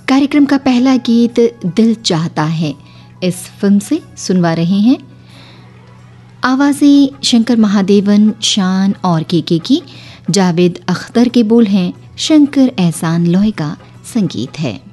कार्यक्रम का पहला गीत दिल चाहता है इस फिल्म से सुनवा रहे हैं। आवाज़ें शंकर महादेवन, शान और केके की। जावेद अख्तर के बोल हैं, शंकर एहसान लोई का संगीत है।